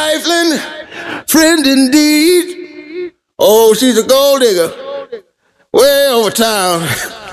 trifling friend indeed. Oh, she's a gold digger way over town.